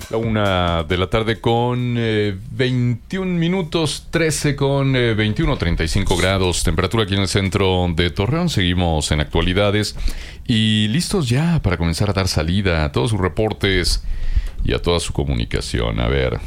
La 1:00 con 21 minutos, 13 con 21, 35 grados. Temperatura aquí en el centro de Torreón. Seguimos en actualidades y listos ya para comenzar a dar salida a todos sus reportes y a toda su comunicación. A ver.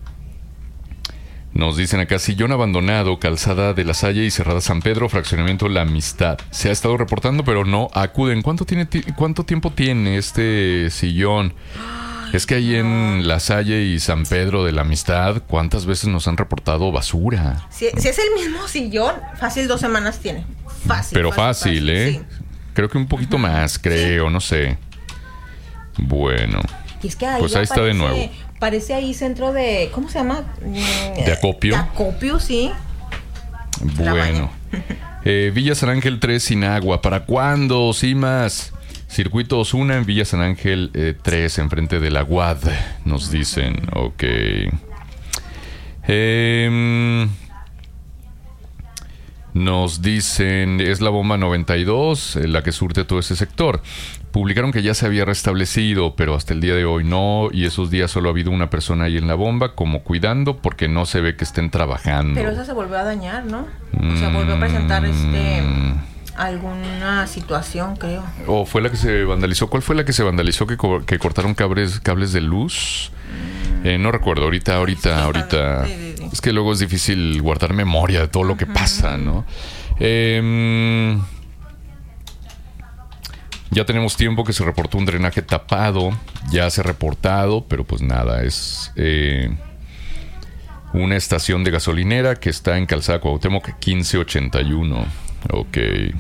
Nos dicen acá, sillón abandonado, calzada de La Salle y cerrada San Pedro, fraccionamiento La Amistad. Se ha estado reportando, pero no acuden. ¿Cuánto tiempo tiene este sillón? Es que ahí en La Salle y San Pedro de La Amistad, ¿cuántas veces nos han reportado basura? Si es el mismo sillón, fácil 2 semanas tiene. Fácil. Pero fácil, ¿eh? Sí. Creo que un poquito más, creo, sí. No sé. Bueno, y es que ahí pues ahí está de nuevo. Parece ahí centro de... ¿Cómo se llama? De acopio. De acopio, sí. Bueno. Villa San Ángel 3 sin agua. ¿Para cuándo? Sí, más. Circuito Osuna en Villa San Ángel 3, enfrente de la UAD. Nos dicen. Ok. Nos dicen, es la bomba 92 la que surte todo ese sector. Publicaron que ya se había restablecido, pero hasta el día de hoy no. Y esos días solo ha habido una persona ahí en la bomba, como cuidando, porque no se ve que estén trabajando. Pero esa se volvió a dañar, ¿no? O sea, volvió a presentar alguna situación, creo. ¿O fue la que se vandalizó? ¿Cuál fue la que se vandalizó? ¿Que cortaron cables de luz? No recuerdo, ahorita. Sí. Es que luego es difícil guardar memoria de todo lo que pasa, ¿no? Ya tenemos tiempo que se reportó un drenaje tapado. Ya se ha reportado, pero pues nada, es una estación de gasolinera que está en Calzada Cuauhtémoc 1581. Ok.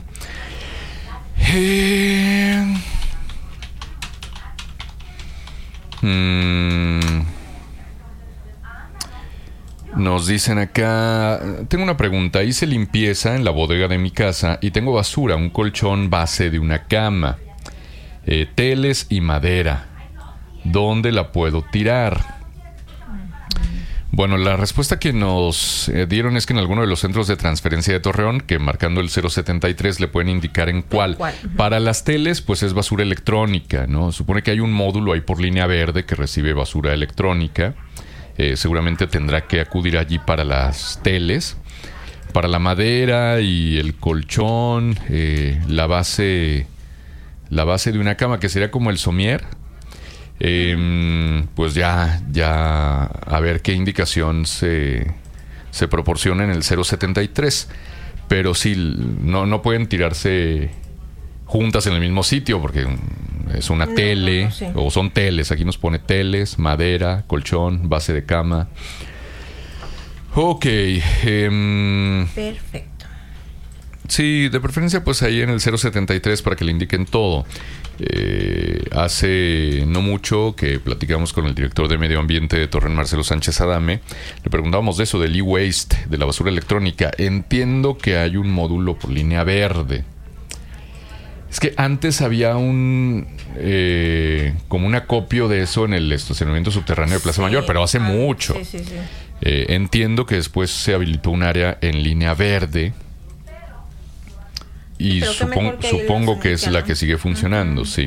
Nos dicen acá, tengo una pregunta. Hice limpieza en la bodega de mi casa y tengo basura, un colchón base de una cama, teles y madera. ¿Dónde la puedo tirar? Bueno, la respuesta que nos dieron es que en alguno de los centros de transferencia de Torreón, que marcando el 073 le pueden indicar en cuál. Para las teles, pues es basura electrónica, ¿no? Supone que hay un módulo ahí por línea verde que recibe basura electrónica. Seguramente tendrá que acudir allí para las teles. Para la madera y el colchón, la base de una cama, que sería como el somier. Pues ya a ver qué indicación se proporciona en el 073. Pero sí, no pueden tirarse juntas en el mismo sitio porque es una tele, sí. O son teles. Aquí nos pone teles, madera, colchón, base de cama. Ok. Perfecto. Sí, de preferencia pues ahí en el 073 para que le indiquen todo. Hace no mucho que platicamos con el director de Medio Ambiente de Torreón, Marcelo Sánchez Adame. Le preguntábamos de eso, del e-waste, de la basura electrónica. Entiendo que hay un módulo por línea verde. Es que antes había como un acopio de eso en el estacionamiento subterráneo de Plaza Mayor, pero hace mucho. Sí. Entiendo que después se habilitó un área en línea verde. Y supongo que es la que sigue funcionando, sí.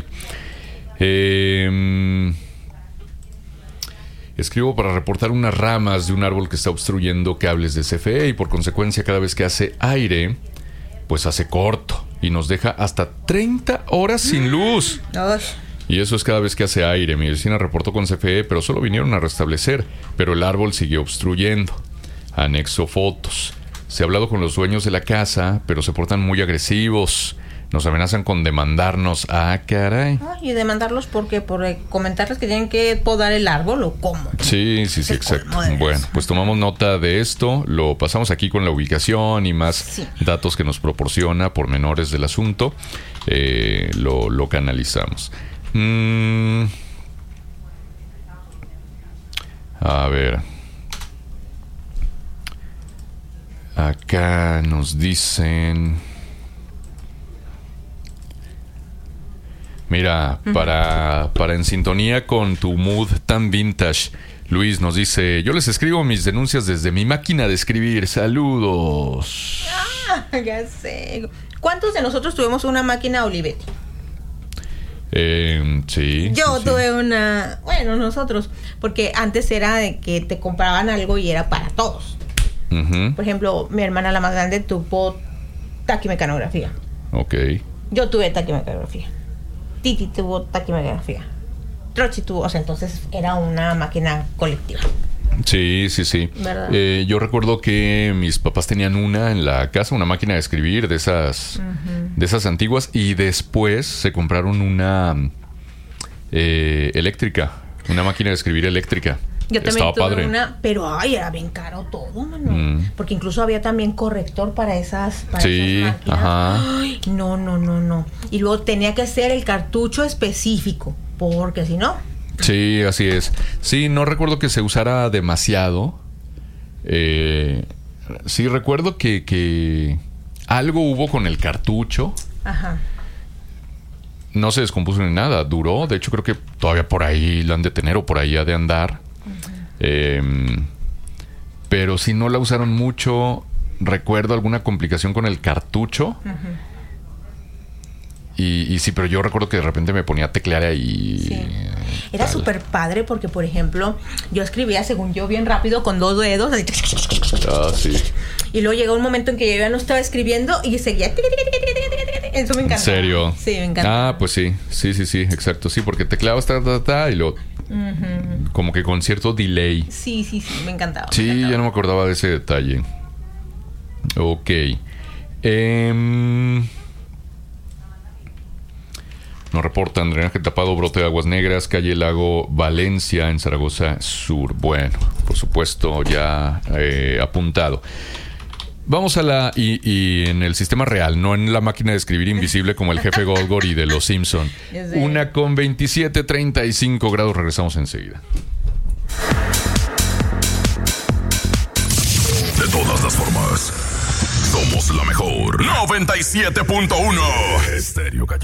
Escribo para reportar unas ramas de un árbol que está obstruyendo cables de CFE y por consecuencia cada vez que hace aire, pues hace corto y nos deja hasta 30 horas sin luz. Y eso es cada vez que hace aire. Mi vecina reportó con CFE, pero solo vinieron a restablecer, pero el árbol siguió obstruyendo. Anexo fotos. Se ha hablado con los dueños de la casa, pero se portan muy agresivos. Nos amenazan con demandarnos. Ah, caray. ¿Y demandarlos por qué? ¿Por comentarles que tienen que podar el árbol o cómo? Sí, exacto. Bueno, pues tomamos nota de esto. Lo pasamos aquí con la ubicación y más datos que nos proporciona pormenores del asunto. Lo canalizamos. A ver. Acá nos dicen... Mira, para en sintonía con tu mood tan vintage, Luis nos dice: yo les escribo mis denuncias desde mi máquina de escribir. Saludos. Ya sé. ¿Cuántos de nosotros tuvimos una máquina Olivetti? Sí. Yo sí, tuve una... Bueno, nosotros. Porque antes era de que te compraban algo y era para todos. Ujú. Por ejemplo, mi hermana, la más grande, tuvo taquimecanografía. Ok. Yo tuve taquimecanografía. Titi tuvo taquimecanografía. Trochi tuvo... O sea, entonces era una máquina colectiva. Sí, sí, sí. ¿Verdad? Yo recuerdo que mis papás tenían una en la casa, una máquina de escribir de esas antiguas, y después se compraron una eléctrica, una máquina de escribir eléctrica. Yo también Estaba tuve padre. una, pero ay, era bien caro todo, mano. Porque incluso había también corrector para esas, Sí, esas máquinas. ajá. Ay, no. Y luego tenía que ser el cartucho específico, porque si no... Sí, así es. Sí, no recuerdo que se usara demasiado. Sí, recuerdo que algo hubo con el cartucho. Ajá. No se descompuso ni nada, duró. De hecho, creo que todavía por ahí lo han de tener o por ahí ha de andar. Pero si no la usaron mucho, recuerdo alguna complicación con el cartucho. Y sí, pero yo recuerdo que de repente me ponía a teclear ahí. Sí. Era súper padre porque, por ejemplo, yo escribía, según yo, bien rápido con 2 dedos. Así. Ah, sí. Y luego llegó un momento en que yo ya no estaba escribiendo y seguía. Eso me encantaba. ¿En serio? Sí, me encanta. Ah, pues sí. Sí, exacto. Sí, porque tecleabas y luego como que con cierto delay. Sí, me encantaba. Sí, me encantaba. ya no me acordaba de ese detalle. Ok. Nos reportan drenaje tapado, brote de aguas negras, calle Lago Valencia, en Zaragoza Sur. Bueno, por supuesto, ya apuntado. Vamos a la... Y en el sistema real, no en la máquina de escribir invisible como el jefe Golgor de los Simpson. 1:27, 35 grados. Regresamos enseguida. De todas las formas, somos la mejor. 97.1 Estéreo Gallo.